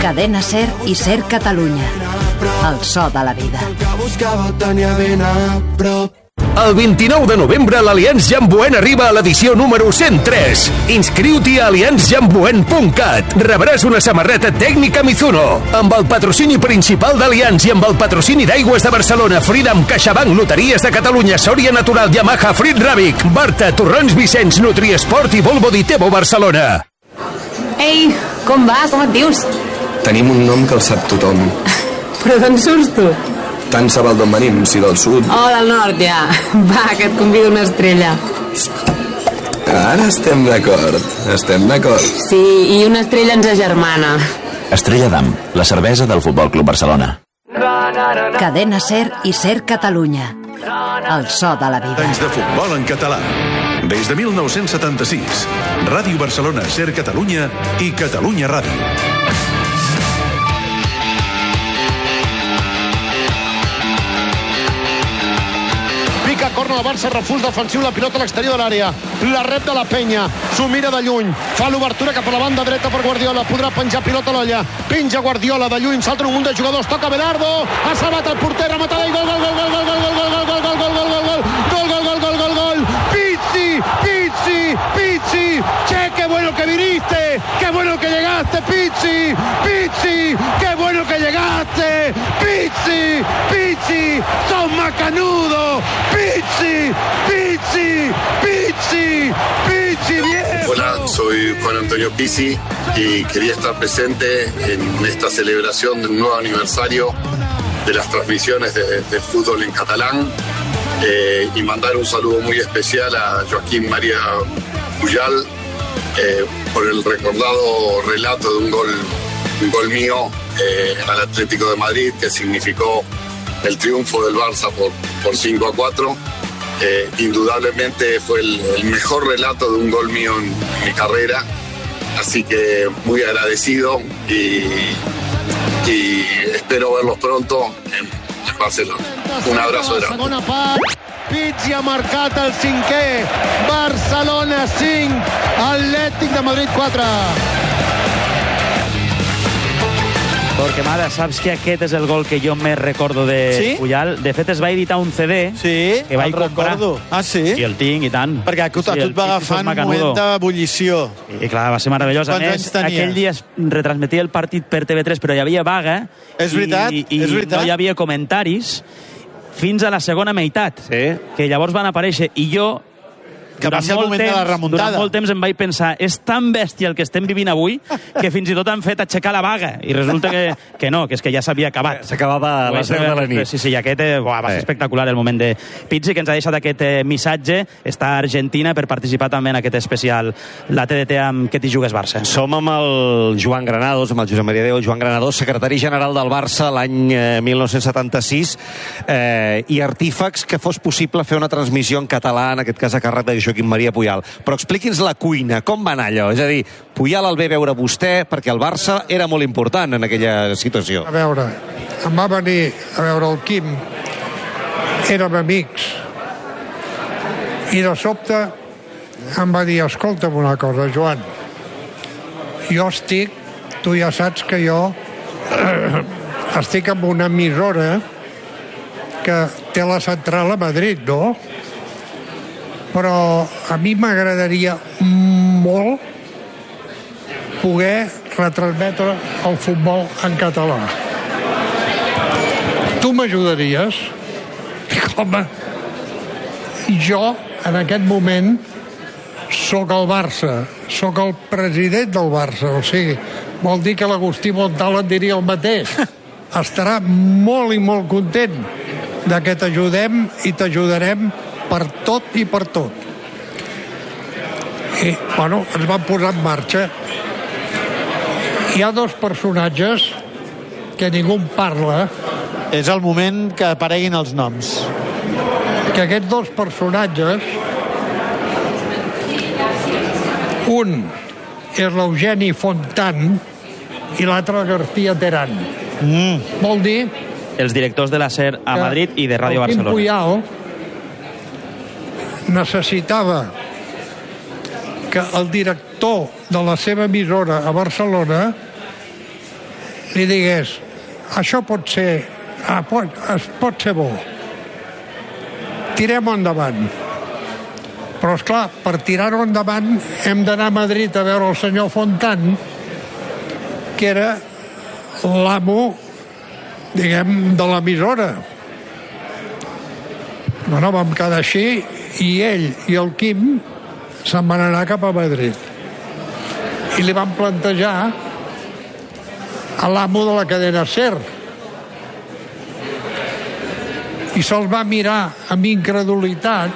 Cadena SER i SER Catalunya. El so de la vida. El 29 de novembre l'Allianz Jamboen arriba a l'edició número 103. Inscriu-t'hi a allianzjamboen.cat. Rebràs una samarreta tècnica Mizuno. Amb el patrocini principal d'Allianz i amb el patrocini d'Aigües de Barcelona, Freedom, CaixaBank, Loteries de Catalunya, Sòria Natural, Yamaha, Frit Ràbic, Barta, Torrons Vicenç, Nutriesport i Volvo Ditebo Barcelona. Ei, com va? Com et dius? Tenim un nom que el sap tothom. Però d'on surts tu? Tant se val d'on venim, si del sud. Oh, del nord, ja. Va, que et convido una estrella. Ara estem d'acord, Sí, i una estrella ens agermana. Estrella d'Am, la cervesa del Futbol Club Barcelona. Cadena SER i SER Catalunya. El so de la vida. Anys de futbol en català. Des de 1976. Ràdio Barcelona, SER Catalunya i Catalunya Ràdio. Corna del Barça, refús defensiu, la pilota a l'exterior de l'àrea, la rep de la Penya, s'ho mira de lluny, fa l'obertura cap a la banda dreta per Guardiola, podrà penjar pilota a l'olla, penja Guardiola de lluny, salten un munt de jugadors, toca Belardo, ha salvat el porter, rematada i gol, gol, gol, gol, gol, gol, gol, gol, gol, gol, gol, gol, gol, gol, gol, gol, gol, gol, Pizzi, Pizzi, Pizzi, che, qué bueno que viniste, qué bueno que llegaste, Pizzi, Pizzi, qué bueno que llegaste, Pizzi, Pizzi, sos macanudo, Pizzi, Pizzi, Pizzi, Pizzi, viejo. Hola, soy Juan Antonio Pizzi y quería estar presente en esta celebración de un nuevo aniversario de las transmisiones del fútbol en catalán y mandar un saludo muy especial a Joaquín María Puyal por el recordado relato de un gol mío al Atlético de Madrid, que significó el triunfo del Barça por 5-4. Indudablemente fue el mejor relato de un gol mío en mi carrera, así que muy agradecido y espero verlos pronto en Barcelona. Un abrazo grande. Pizzi ha marcat el 5è, Barcelona 5, Atlètic de Madrid 4. Torquemada, saps que aquest és el gol que jo més recordo de Puyal? De fet, es va editar un CD que vaig comprar. Ah, sí? I el tinc, i tant. Perquè a tu et va agafar en un moment d'ebullició. I clar, va ser meravellós. A més, aquell dia es retransmetia el partit per TV3, però hi havia vaga. És veritat, és veritat. No hi havia comentaris fins a la segona meitat, que llavors van aparèixer. I jo, que va ser el moment de la remuntada. Durant molt temps em vaig pensar, és tan bèstia el que estem vivint avui que fins i tot han fet aixecar la vaga. I resulta que no, que és que ja s'havia acabat. S'acabava a les 10 de la nit. Sí, i aquest va ser espectacular el moment de Pizzi, que ens ha deixat aquest missatge. Està a Argentina per participar també en aquest especial, la TDT amb Què t'hi jugues Barça. Som amb el Joan Granados, amb el Josep Maria Déu, Joan Granados, secretari general del Barça l'any 1976, i artífex que fos possible fer una transmissió en català, en aquest cas a càrrec de Joaquim Maria Puyal. Però expliqui'ns la cuina, com va anar allò? És a dir, Puyal el ve veure vostè perquè el Barça era molt important en aquella situació. A veure, em va venir a veure el Quim, érem amics, i de sobte em va dir, escolta'm una cosa, Joan, jo estic, tu ja saps que jo estic amb una emissora que té la central a Madrid, no? Però a mi m'agradaria molt poder retransmetre el futbol en català. Tu m'ajudaries? Dic, home, jo en aquest moment sóc el Barça, sóc el president del Barça, o sigui, vol dir que l'Agustí Montal et diria el mateix. Estarà molt i molt content de que t'ajudem i t'ajudarem per tot i per tot. I, bueno, ens vam posar en marxa. Hi ha dos personatges que ningú en parla. És el moment que apareguin els noms. Que aquests dos personatges, un és l'Eugeni Fontan i l'altre García Terán. Vol dir... Els directors de la SER a Madrid i de Ràdio Barcelona. El Quim Puyal necessitava que el director de la seva emissora a Barcelona li digués això pot ser bo, tirem-ho endavant. Però, esclar, per tirar-ho endavant hem d'anar a Madrid a veure el senyor Fontan, que era l'amo, diguem, de l'emissora. Bueno, vam quedar així i ell i el Quim se'n van anar cap a Madrid. I li van plantejar a l'amo de la cadena SER. I se'ls va mirar amb incredulitat.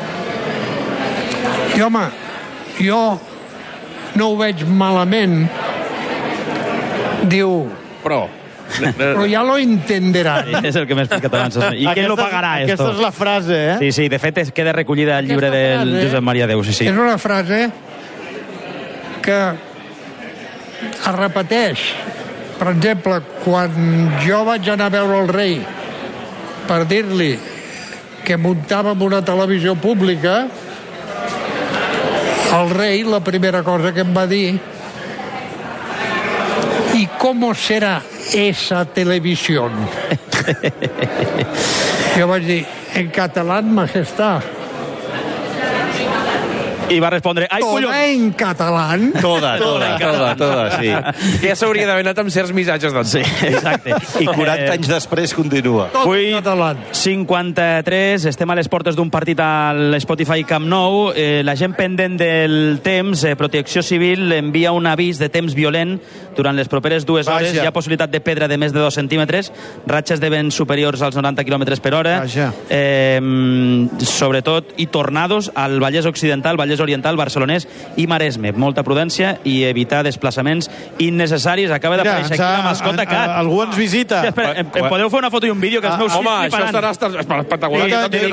I, home, jo no ho veig malament. Diu... Però ja lo entenderán. És el que m'he explicat abans. I qui lo pagarà, esto? Aquesta és la frase, eh? Sí, sí, de fet queda recollida al llibre del Josep Maria Déu, sí, sí. És una frase que es repeteix. Per exemple, quan jo vaig anar a veure el rei per dir-li que muntàvem una televisió pública, el rei, la primera cosa que em va dir: ¿y cómo será esa televisión? Jo vaig dir, en català, majestad. I va respondre, ai, collons! Toda en català. Toda, sí. Que ja s'hauria d'haver anat amb certs missatges, doncs. Sí, exacte. I 40 anys després continua. Tot en català. 53, estem a les portes d'un partit a l'Spotify Camp Nou. La gent pendent del temps, Protecció Civil envia un avís de temps violent durant les properes 2 hores. Hi ha possibilitat de pedra de més de 2 centímetres, ratxes de vent superiors als 90 km per hora, sobretot, i tornados al Vallès Occidental, Vallès Oriental, Barcelonès i Maresme. Molta prudència i evitar desplaçaments innecessaris. Acaba d'aparèixer aquí la mascota Cat. Algú ens visita. Sí, espera, em podeu fer una foto i un vídeo que els meus fills fliparan? Home, això estarà espectacular.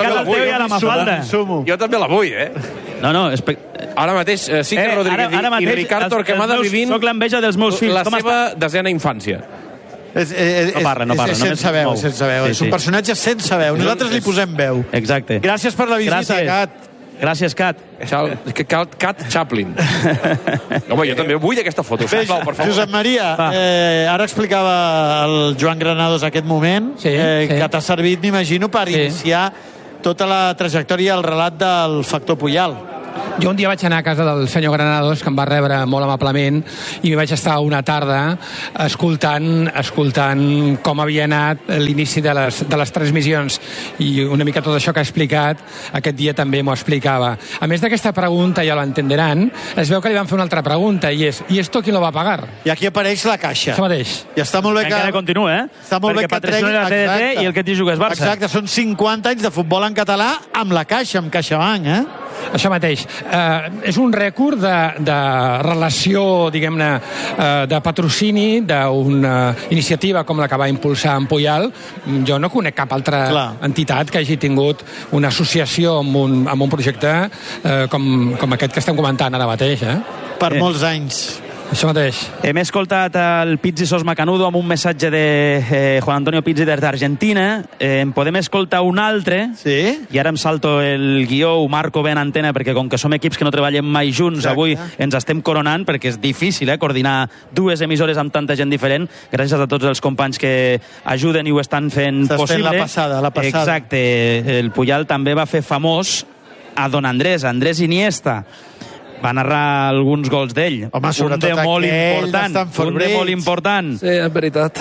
Jo també la vull, eh? No, ara mateix, Cinta Rodríguez i Ricard Torquemada vivint soc l'enveja dels meus fills. la seva desena infància. No parla. Sense veu. És un personatge sense veu. Nosaltres li posem veu. Exacte. Gràcies per la visita, Cat. Gràcies, Cat. Cat Chaplin. Home, jo també vull aquesta foto. Bé, Josep Maria, ara explicava el Joan Granados aquest moment, que t'ha servit, m'imagino, per iniciar tota la trajectòria, el relat del factor Puyal. Jo un dia vaig anar a casa del senyor Granados, que em va rebre molt amablement, i m'hi vaig estar una tarda escoltant com havia anat l'inici de les transmissions, i una mica tot això que ha explicat aquest dia també m'ho explicava. A més d'aquesta pregunta, ja l'entenderan, es veu que li van fer una altra pregunta, i és, ¿y esto quién lo va a pagar? I aquí apareix la caixa. Això mateix. I està molt bé que... Encara continua, Està molt perquè patrocina la TDT i el que t'hi jugues Barça. Exacte, són 50 anys de futbol en català amb la Caixa, amb CaixaBank, Això mateix. És un rècord de relació, diguem-ne, de patrocini d'una iniciativa com la que va impulsar en Puyal. Jo no conec cap altra entitat que hagi tingut una associació amb un projecte com aquest que estem comentant ara mateix. Per molts anys. Això mateix. Hem escoltat el Pizzi Sos Macanudo amb un missatge de Juan Antonio Pizzi des d'Argentina. En podem escoltar un altre. Sí. I ara em salto el guió, ho marco bé en antena, perquè com que som equips que no treballem mai junts, avui ens estem coronant, perquè és difícil coordinar 2 emissores amb tanta gent diferent. Gràcies a tots els companys que ajuden i ho estan fent possible. La passada. Exacte. El Puyal també va fer famós a Don Andrés Iniesta. Va narrar alguns gols d'ell. Home, sobretot aquell d'Stanford Bridge. Un de molt important. Sí, és veritat.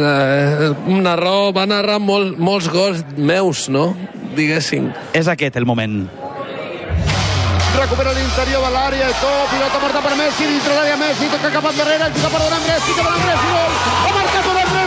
Va narrar molts gols meus, no? Diguéssim. És aquest el moment. Recupera l'interior de l'àrea, pilota morta per Messi, dintre l'àrea Messi, toca cap endarrere, juga per Don Andrés, i gol! Ha marcat Don Andrés!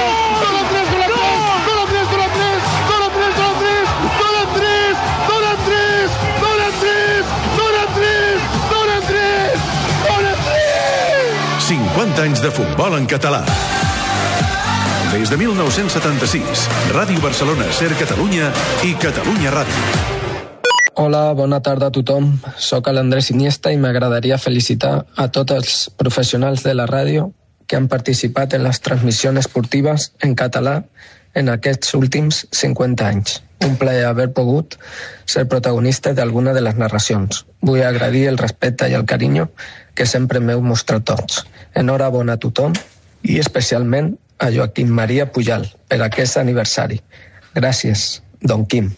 Sí. 50 anys de futbol en català. Des de 1976, Ràdio Barcelona, Ser Catalunya i Catalunya Ràdio. Hola, bona tarda a tothom. Soc l'Andrés Iniesta i m'agradaria felicitar a tots els professionals de la ràdio que han participat en les transmissions esportives en català en aquests últims 50 anys. Un plaer haver pogut ser protagonista d'alguna de les narracions. Vull agrair el respecte i el carinyo que sempre m'heu mostrat tots. Enhorabona a tothom i especialment a Joaquim Maria Pujal per aquest aniversari. Gràcies, Don Quim.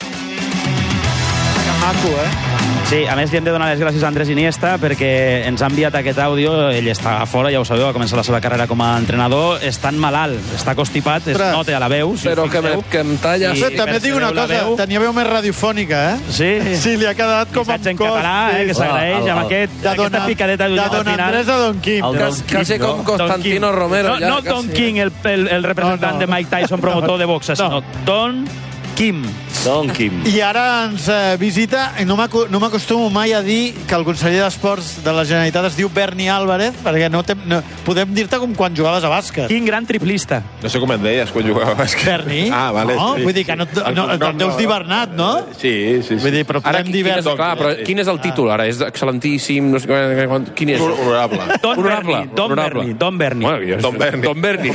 Maco, Sí, a més li hem de donar les gràcies a Andrés Iniesta perquè ens ha enviat aquest àudio. Ell està fora, ja ho sabeu, va començar la seva carrera com a entrenador. Està malalt, està constipat, es nota a la veu. Si però que em talles. També et dic una cosa, tenia veu més radiofònica, Sí. Sí, li ha quedat com en català, que s'agraeix amb aquesta picadeta d'ullet al final. De Don Andrés a Don Quim. Quasi com Constantino Romero. No Don King, el representant de Mike Tyson, promotor de boxa, sinó Don Quim. Don Quim. I ara ens visita, no m'acostumo mai a dir que el conseller d'Esports de la Generalitat es diu Berni Álvarez, perquè podem dir-te com quan jugaves a bàsquet. Quin gran triplista. No sé com et deies quan jugava a bàsquet. Berni? Ah, vale. No, vull dir que no et deus dir Bernat, no? Sí. Vull dir, però podem dir Berni. Clar, però quin és el títol ara? És excel·lentíssim, no sé quin és? Honorable. Don Berni. Don Berni.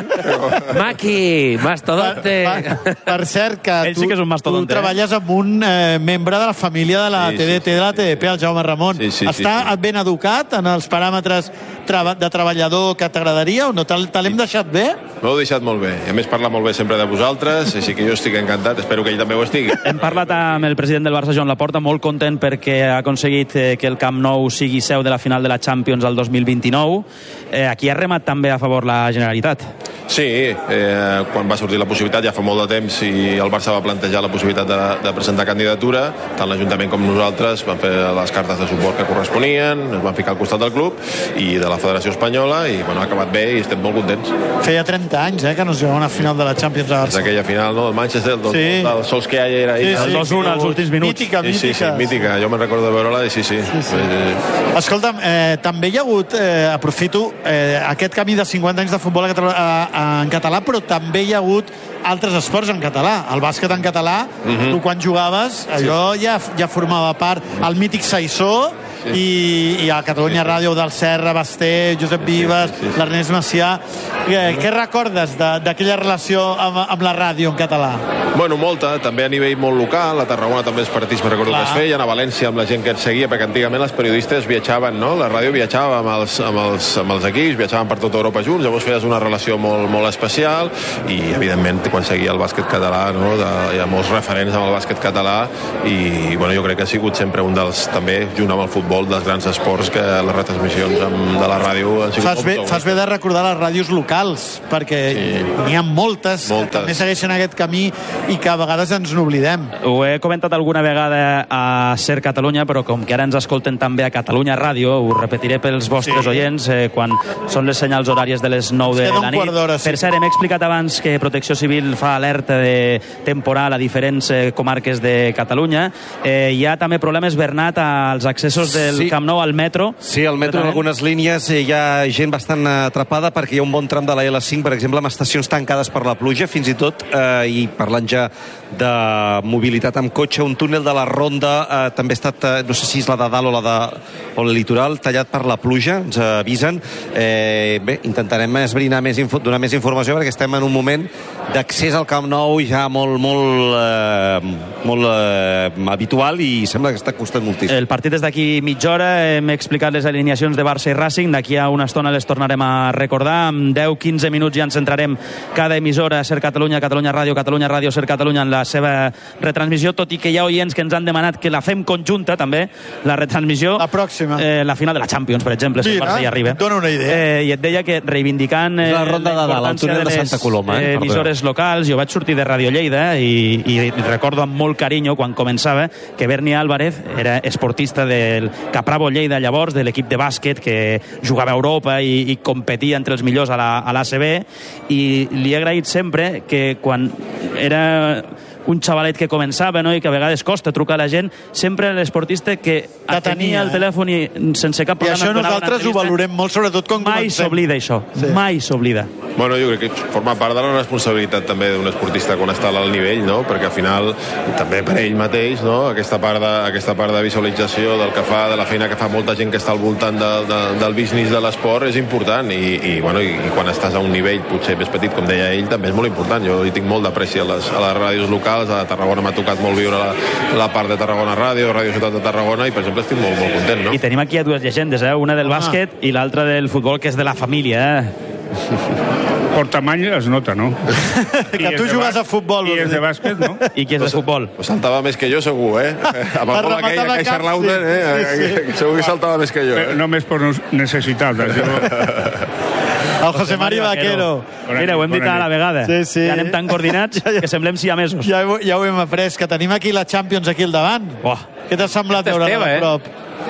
Maqui, mastodonte. Per cert, que ell sí que és un mastodonte. Tu treballes amb un membre de la família de la TDT de la TDP, el Jaume Ramon. Està ben educat en els paràmetres de treballador que t'agradaria o no? Te l'hem deixat bé? M'heu deixat molt bé. A més, parla molt bé sempre de vosaltres, així que jo estic encantat. Espero que ell també ho estigui. Hem parlat amb el president del Barça, Joan Laporta, molt content perquè ha aconseguit que el Camp Nou sigui seu de la final de la Champions al 2029. Aquí ha remat també a favor la Generalitat. Sí, quan va sortir la possibilitat ja fa molt de temps i el Barça va plantejar la possibilitat de presentar candidatura, tant l'Ajuntament com nosaltres van fer les cartes de suport que corresponien, es van ficar al costat del club i de la Federació Espanyola i ha acabat bé i estem molt contents. Feia 30 anys que no es jugava una final de la Champions a Barça. És aquella final, no? Del Manchester, del Solskjaer era ahir. El 2-1 als últims minuts. Mítica. Sí, mítica. Jo me'n recordo de veure-la i sí. Escolta'm, també hi ha hagut, aprofito, aquest camí de 50 anys de futbol en català, però també hi ha hagut altres esports en català. El bàsquet en català, tu quan jugaves, allò ja formava part. El mític Saissó, i a Catalunya Ràdio del Serra, Basté, Josep Vives, l'Ernest Macià. Què recordes d'aquella relació amb la ràdio en català? Bueno, molta, també a nivell molt local. A Tarragona també els partits, me'n recordo que es feien, a València amb la gent que ens seguia, perquè antigament els periodistes viatjaven, no? La ràdio viatjava amb els equips, viatjaven per tota Europa junts, llavors feies una relació molt especial i, evidentment, quan seguia el bàsquet català, no? Hi ha molts referents amb el bàsquet català i, bueno, jo crec que ha sigut sempre un dels, també, junt amb el futbol, dels grans esports que les retransmissions de la ràdio han sigut Fas bé de recordar les ràdios locals, perquè n'hi ha moltes que també segueixen aquest camí i que a vegades ens n'oblidem. Ho he comentat alguna vegada a Ser Catalunya, però com que ara ens escolten també a Catalunya Ràdio, ho repetiré pels vostres oients quan són les senyals horàries de les 9 de la nit. Per cert, hem explicat abans que Protecció Civil fa alerta de temporal a diferents comarques de Catalunya. Hi ha també problemes, Bernat, als accessos del Camp Nou al metro. Sí, al metro en algunes línies hi ha gent bastant atrapada perquè hi ha un bon tram de la L5, per exemple, amb estacions tancades per la pluja, fins i tot, i parlant ja de mobilitat amb cotxe, un túnel de la Ronda també ha estat, no sé si és la de dalt o el litoral, tallat per la pluja, ens avisen. Bé, intentarem esbrinar donar més informació perquè estem en un moment d'accés al Camp Nou ja molt habitual i sembla que està costant moltíssim. El partit és d'aquí mitja hora, hem explicat les alineacions de Barça i Racing, d'aquí a una estona les tornarem a recordar, en 10-15 minuts ja ens centrarem cada emissora, Ser Catalunya, Catalunya Ràdio, Ser Catalunya, en la seva retransmissió, tot i que hi ha oients que ens han demanat que la fem conjunta també, la retransmissió. La pròxima. La final de la Champions, per exemple, si el Barça hi arriba. Dóna una idea. I et deia que reivindicant la ronda de dalt, el túnel de Santa Coloma. Emissores locals, jo vaig sortir de Radio Lleida i recordo amb molt carinyo quan començava que Berni Álvarez era esportista del Capravo Lleida llavors, de l'equip de bàsquet que jugava a Europa i competia entre els millors a l'ACB, i li he agraït sempre que quan era un xavalet que començava, no? I que a vegades costa trucar a la gent, sempre l'esportista que atenia el telèfon i sense cap problema. I això nosaltres ho valorem molt, sobretot quan comencem. Mai s'oblida això, mai s'oblida. Bueno, jo crec que forma part de la responsabilitat també d'un esportista quan està a l'alt nivell, no? Perquè al final, també per ell mateix, no? Aquesta part de visualització del que fa, de la feina que fa molta gent que està al voltant del business de l'esport és important i quan estàs a un nivell potser més petit, com deia ell, també és molt important. Jo hi tinc molt d'apreci a les ràdios locals. A Tarragona m'ha tocat molt viure la part de Tarragona Ràdio Ciutat de Tarragona, i per exemple estic molt content, no? I tenim aquí dues llegendes, una del bàsquet i l'altra del futbol, que és de la família, Por tamany es nota, no? Que tu jugues a futbol. I és de bàsquet, no? I qui és de futbol? Pues saltava més que jo, segur, Amb el gol aquell, a Kaiserslautern, segur que saltava més que jo, Només per necessitat. El José Mari Vaquero. Mira, ho hem dit a la vegada. Sí. Ja anem tan coordinats que semblem siamesos. Ja ho hem après, que tenim aquí la Champions aquí al davant. Què t'ha semblat veure-la a prop?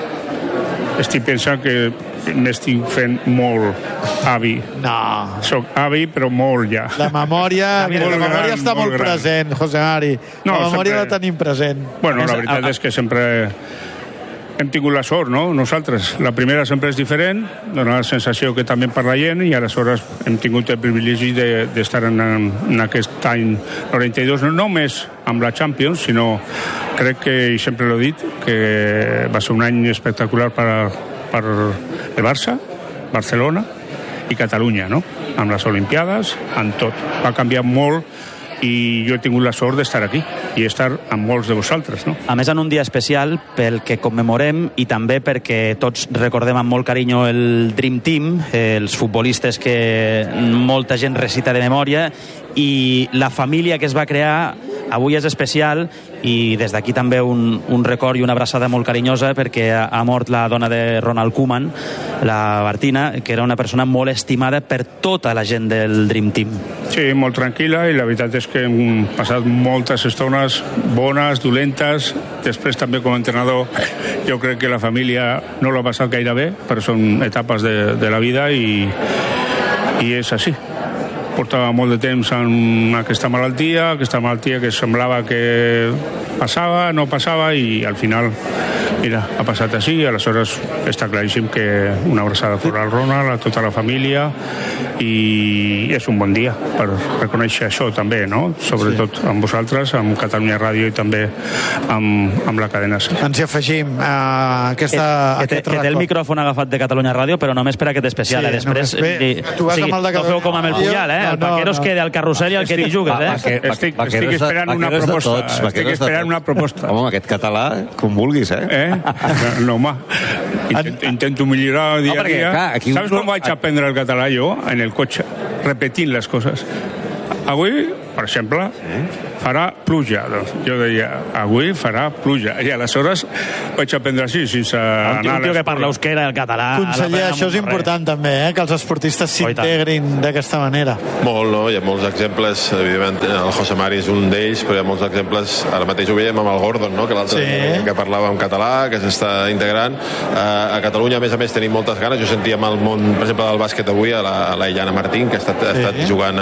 Estic pensant que m'estic fent molt avi. No. Soc avi, però molt ja. La memòria està molt present, José Mari. La memòria la tenim present. Bueno, la veritat és que sempre hem tingut la sort, no? Nosaltres. La primera sempre és diferent, dona la sensació que també per la gent, i aleshores hem tingut el privilegi d'estar en aquest any 92, no només amb la Champions, sinó crec que, i sempre l'he dit, que va ser un any espectacular per el Barça, Barcelona i Catalunya, no? Amb les Olimpiades, amb tot. Va canviar molt i jo he tingut la sort d'estar aquí i estar amb molts de vosaltres, no? A més, en un dia especial pel que commemorem i també perquè tots recordem amb molt carinyo el Dream Team, els futbolistes que molta gent recita de memòria, i la família que es va crear avui és especial, i des d'aquí també un record i una abraçada molt carinyosa, perquè ha mort la dona de Ronald Koeman, la Martina, que era una persona molt estimada per tota la gent del Dream Team. Sí, molt tranquil·la, i la veritat és que hem passat moltes estones bones, dolentes. Després també com a entrenador jo crec que la família no l'ha passat gaire bé, però són etapes de la vida i és així. Portava molt de temps en aquesta malaltia que semblava que passava, no passava, i al final, mira, ha passat així, i aleshores està claríssim que una abraçada fora al Ronald, a tota la família, i és un bon dia per reconèixer això també, no? Sobretot amb vosaltres, amb Catalunya Ràdio i també amb la cadena SER. Ens hi afegim aquest record. Que té el micròfon agafat de Catalunya Ràdio, però només per aquest especial. Després, no feu com amb el Puyal, el Vaqueros que del carrusel i el que t'hi jugues, Estic esperant una proposta. Estic esperant una proposta. Home, aquest català, com vulguis, No, home. Intento millorar dia a dia. Saps com vaig aprendre el català jo? En el cotxe, repetint les coses. Avui, per exemple, farà pluja. Jo deia, avui farà pluja. I aleshores vaig aprendre així, sense anar... Un tio que parla euskera, el català... Conseller, això és important també, que els esportistes s'integrin d'aquesta manera. Molt, no? Hi ha molts exemples, evidentment, el José Mari és un d'ells, però hi ha molts exemples, ara mateix ho veiem amb el Gordon, no? Que l'altre que parlava en català, que s'està integrant. A Catalunya, a més, tenim moltes ganes. Jo sentia amb el món, per exemple, del bàsquet avui, a la Illana Martín, que ha estat jugant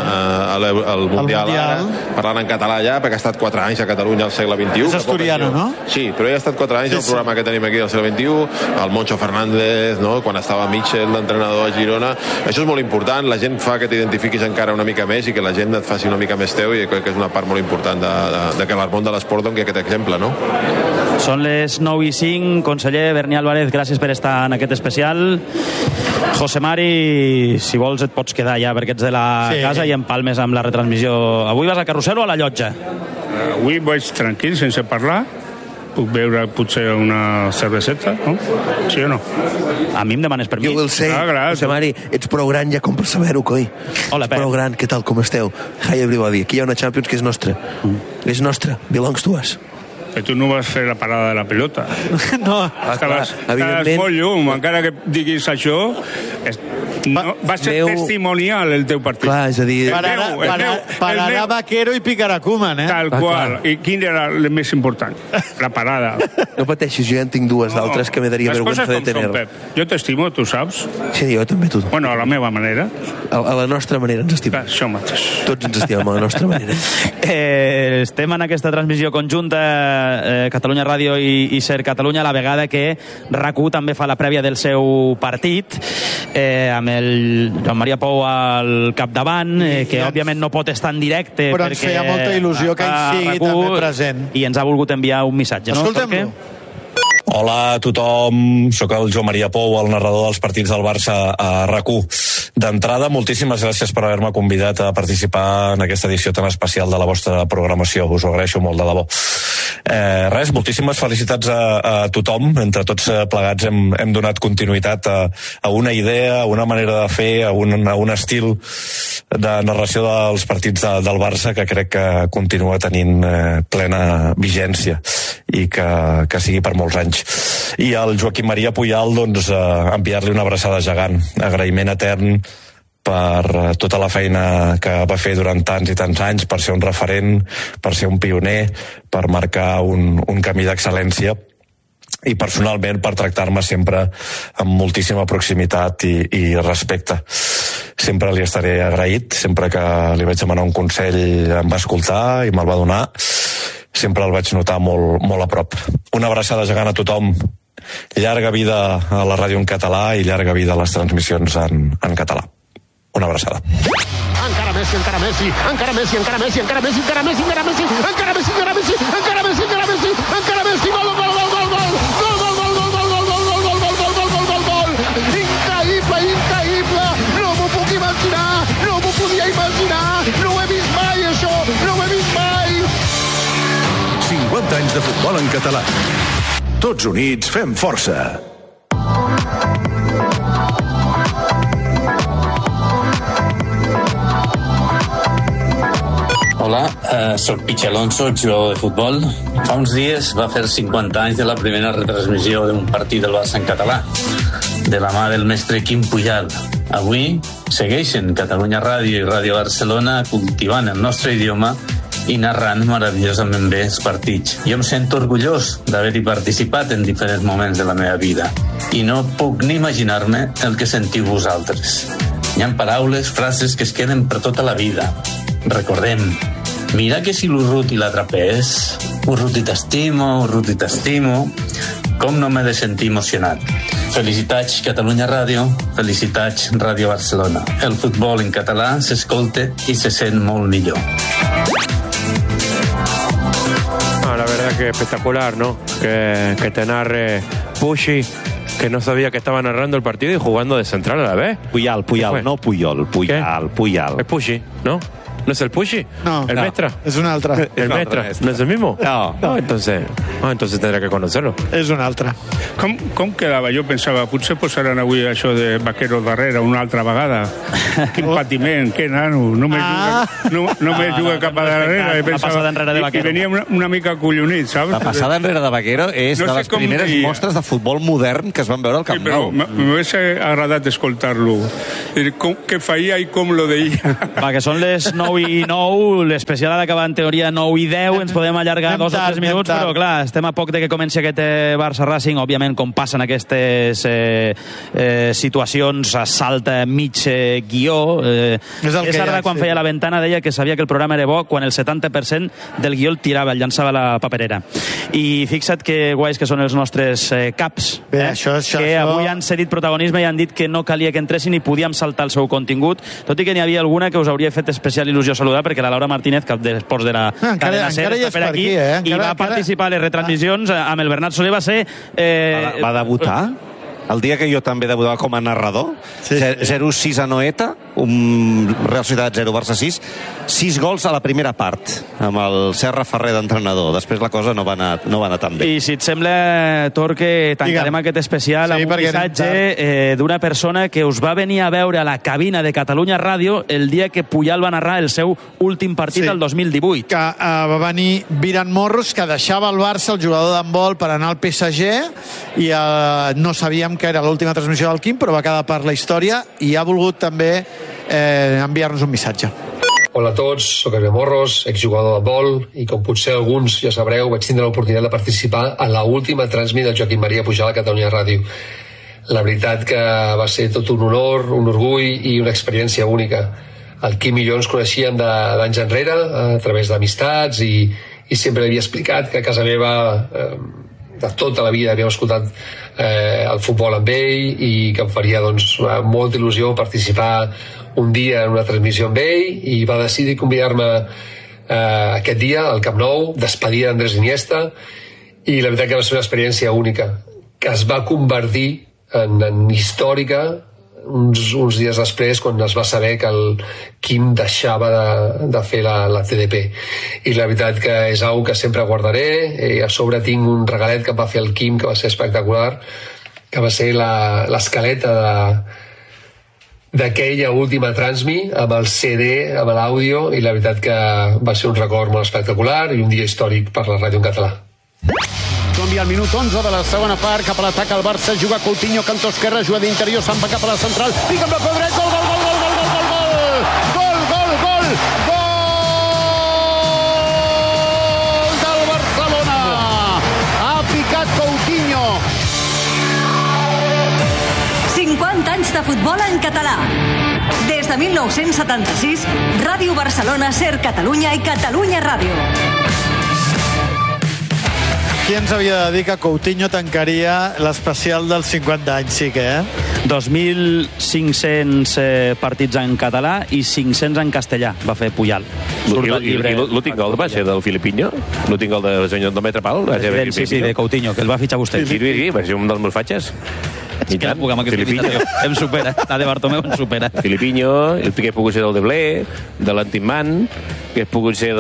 al Mundial, parlant en català allà, perquè ha estat 4 anys a Catalunya al segle XXI. És asturiano, no? Sí, però ella ha estat 4 anys al programa que tenim aquí al segle XXI, el Moncho Fernández, no? Quan estava Mitchell, l'entrenador a Girona. Això és molt important, la gent fa que t'identifiquis encara una mica més i que la gent et faci una mica més teu, i crec que és una part molt important de que el món de l'esport doni aquest exemple, no? Són les 9:05, conseller Berni Álvarez, gràcies per estar en aquest especial. José Mari, si vols et pots quedar ja perquè ets de la casa i empalmes amb la retransmissió. Avui vas a Carrusel o a la llotja? Avui vaig tranquil, sense parlar. Puc beure potser una cerveseta, no? Sí o no? A mi em demanes permís. Jo el sé, José Mari, ets prou gran ja com per saber-ho, coi. Hola, ets prou gran, què tal, com esteu? Hi everybody, aquí hi ha una Champions que és nostra. És nostra, belongs to us. Que tu no vas fer la parada de la pelota. No. Estaves molt llum, encara que diguis això, va ser testimonial el teu partit. Clar, és a dir... Pararà Vaquero i picarà Koeman, Tal qual. I quin era el més important? La parada. No pateixis, jo ja en tinc dues d'altres que me daria vergüenza de tener. Jo t'estimo, tu saps? Sí, jo també tu. Bueno, a la meva manera. A la nostra manera ens estimem. Això mateix. Tots ens estimem a la nostra manera. Estem en aquesta transmissió conjunta Catalunya Ràdio i SER Catalunya, a la vegada que RAC1 també fa la prèvia del seu partit, amb el Joan Maria Pou al capdavant, que òbviament no pot estar en directe, però ens feia molta il·lusió que ell sigui també present, i ens ha volgut enviar un missatge. Escoltem-lo. Hola a tothom, sóc el Joan Maria Pou, el narrador dels partits del Barça a RAC1. D'entrada, moltíssimes gràcies per haver-me convidat a participar en aquesta edició tan especial de la vostra programació. Us ho agraeixo molt, de debò. Res, moltíssimes felicitats a tothom. Entre tots plegats hem donat continuïtat a una idea, a una manera de fer, a un estil de narració dels partits del Barça que crec que continua tenint plena vigència i que sigui per molts anys. I al Joaquim Maria Puyal, doncs, enviar-li una abraçada gegant, agraïment etern per tota la feina que va fer durant tants i tants anys, per ser un referent, per ser un pioner, per marcar un camí d'excel·lència i personalment per tractar-me sempre amb moltíssima proximitat i respecte. Sempre li estaré agraït, sempre que li vaig demanar un consell em va escoltar i me'l va donar. Sempre el vaig notar molt, molt a prop. Una abraçada gegant a tothom. Llarga vida a la ràdio en català i llarga vida a les transmissions en català. Una abraçada. Encara Messi, encara Messi, encara Messi, encara Messi, encara Messi, encara Messi, encara Messi, encara Messi, encara Messi, encara Messi, encara Messi, encara Messi, gol, gol, gol, gol, gol, increïble, increïble, no m'ho puc imaginar, no m'ho podia imaginar, no ho he vist mai això, no ho he vist mai. 50 anys de futbol en català. Tots units fem força. Hola, soc Pichi Alonso, jugador de futbol. Fa uns dies va fer 50 anys de la primera retransmissió d'un partit del Barça en català, de la mà del mestre Quim Puyal. Avui segueixen Catalunya Ràdio i Ràdio Barcelona cultivant el nostre idioma i narrant meravellosament bé els partits. Jo em sento orgullós d'haver-hi participat en diferents moments de la meva vida i no puc ni imaginar-me el que sentiu vosaltres. Hi ha paraules, frases que es queden per tota la vida. Recordem, mira que si l'Urruti l'atrapés, Urruti t'estimo, Urruti t'estimo, com no m'he de sentir emocionat. Felicitats Catalunya Ràdio, felicitats Ràdio Barcelona. El futbol en català s'escolta i se sent molt millor. La verdad que espectacular, ¿no? Que te narre Pushi, que no sabía que estaba narrando el partido y jugando de central a la vez. Puyal, no Puyol, Puyal. Es Pushi, ¿no? ¿No es el Pushi? No. ¿El Mestra? Es un altre. ¿El Mestra? ¿No es el mismo? No. Entonces tendré que conocerlo. És un altre. Com quedava? Jo pensava, potser posaran avui això de Vaquero darrere una altra vegada. Quin patiment, que nano. No me juga cap a darrere. La passada enrere de Vaquero. I venia una mica collonit, saps? La passada enrere de Vaquero és de les primeres mostres de futbol modern que es van veure al Camp Nou. M'hauria agradat escoltar-lo. Què feia i com lo deia. Va, que són les 9 i 9, l'especial ha d'acabar en teoria 9 i 10, ens podem allargar 2 o 3 minuts, però clar, estem a poc de que comenci aquest Barça Racing, òbviament com passen aquestes situacions a salta mig guió. César, quan feia la ventana, deia que sabia que el programa era bo quan el 70% del guió el tirava, el llançava a la paperera. I fixa't que guais que són els nostres caps, que avui han cedit protagonisme i han dit que no calia que entressin i podíem saltar el seu contingut, tot i que n'hi havia alguna que us hauria fet especial il·lusió saludar, perquè la Laura Martínez, cap d'esports de la cadena SER, està per aquí i va participar a les retransmissions amb el Bernat Soler. Va ser... Va debutar? El dia que jo també debutava com a narrador, 0-6 a Noeta, un Real Societat 0, Barça 6, 6 gols a la primera part, amb el Serra Ferrer d'entrenador. Després la cosa no va anar tan bé. I si et sembla, Torque, tancarem aquest especial amb un missatge d'una persona que us va venir a veure a la cabina de Catalunya Ràdio el dia que Puyal va narrar el seu últim partit del 2018. Que va venir Viran Morros, que deixava el Barça, el jugador d'handbol, per anar al PSG, i no sabíem que era l'última transmissió del Quim, però va quedar per la història i ha volgut també enviar-nos un missatge. Hola a tots, soc Adrià Morros, exjugador d'handbol, i com potser alguns ja sabreu, vaig tindre l'oportunitat de participar a l'última transmissió del Joaquim Maria Pujal a Catalunya Ràdio. La veritat que va ser tot un honor, un orgull i una experiència única. El Quim i jo ens coneixíem d'anys enrere, a través d'amistats, i sempre havia explicat que a casa meva de tota la vida havíem escoltat el futbol amb ell i que em faria molta il·lusió participar un dia en una transmissió amb ell, i va decidir convidar-me aquest dia al Camp Nou, despedir d'Andrés Iniesta, i la veritat que va ser una experiència única que es va convertir en històrica uns dies després, quan es va saber que el Quim deixava de fer la TDP. I la veritat que és una que sempre guardaré, i a sobre tinc un regalet que em va fer el Quim, que va ser espectacular, que va ser l'escaleta d'aquella última transmi, amb el CD, amb l'àudio, i la veritat que va ser un record molt espectacular i un dia històric per la ràdio en català. Canvia al minut 11 de la segona part, cap a l'atac al Barça, juga Coutinho, cantó esquerre, juga d'interior, se'n va cap a la central, pica amb la peu dret, gol, gol, gol, gol, gol, gol, gol, gol, gol, gol del Barcelona. Ha picat Coutinho. 50 anys de futbol en català. Des de 1976, Ràdio Barcelona, Ser Catalunya i Catalunya Ràdio. Qui ens havia de dir que Coutinho tancaria l'especial dels 50 anys, sí que, 2.500 partits en català i 500 en castellà, va fer Puyal. L'últim gol va ser del Filipinho? L'últim gol de senyor de metre pal? Sí, de Coutinho, que el va fitxar vostè. Sí, va ser un dels meus fatxes. I tant, amb aquesta invitació. Em supera, la de Bartomeu em supera. Filipinho, que he pogut ser del Deblé, de l'Antimán, que he pogut ser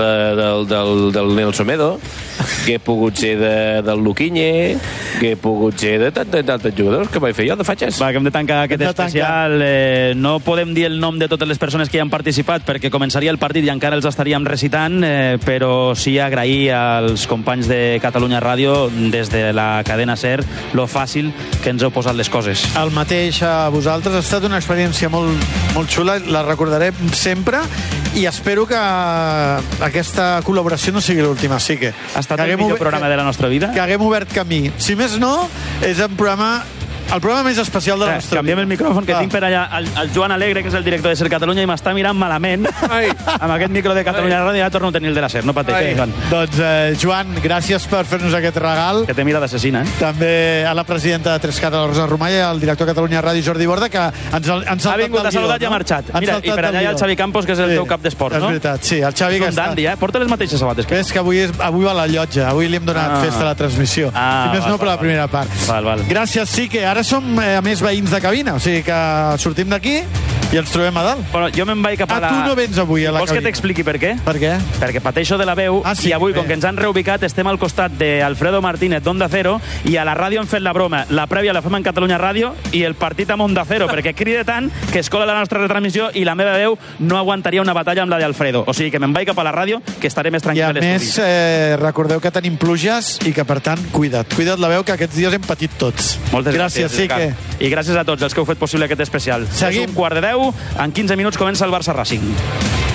del Nelson Medo, que he pogut ser del Luquiñe, que he pogut ser de tantes jugadors que vaig fer jo de fatxes. Va, que hem de tancar aquest especial. No podem dir el nom de totes les persones que hi han participat perquè començaria el partit i encara els estaríem recitant, però sí agrair als companys de Catalunya Ràdio des de la cadena SER lo fàcil que ens heu posat les coses. El mateix a vosaltres. Ha estat una experiència molt, molt xula, la recordaré sempre i espero que aquesta col·laboració no sigui l'última. Sí que ha estat el millor programa de la nostra vida. Que haguem obert camí. Si més no, és el programa més especial de la nostra vida. Canviem el micròfon, que tinc per allà el Joan Alegre, que és el director de Ser Catalunya, i m'està mirant malament amb aquest micro de Catalunya Ràdio. Ja torno a tenir el de la Ser, no pateix, Joan. Doncs, Joan, gràcies per fer-nos aquest regal. Que té mira d'assassina, També a la presidenta de 3Cat, la Rosa Romà, i al director de Catalunya Ràdio, Jordi Borda, que ens ha vingut, ha saludat i ha marxat. Mira, i per allà hi ha el Xavi Campos, que és el teu cap d'esports, no? És veritat, sí, el Xavi que està... És un dandi, Porta les mateixes sabates. És que avui va a la llotja, avui li hem donat festa a la transmissió. Si més no, per la primera part. Gràcies, sí, que ara som, a més, veïns de cabina, o sigui que sortim d'aquí i ens trobem a dalt. Bueno, jo me'n vaig cap a la... Tu no vens avui a la cabina. Vols que t'expliqui per què? Per què? Perquè pateixo de la veu i avui, com que ens han reubicat, estem al costat d'Alfredo Martínez d'Onda Cero i a la ràdio hem fet la broma. La prèvia la fem en Catalunya Ràdio i el partit amb Onda Cero, perquè crida tant que es cola la nostra retransmissió i la meva veu no aguantaria una batalla amb la d'Alfredo. O sigui que me'n vaig cap a la ràdio, que estaré més tranquil a l'estudi. I a més, recordeu que tenim pluges i que, per tant, cuida't la veu, que aquests dies hem patit tots. Moltes gràcies, sí que... I gràcies a tots els que heu fet possible aquest especial. Seguim. És 9:45, en 15 minuts comença el Barça Racing.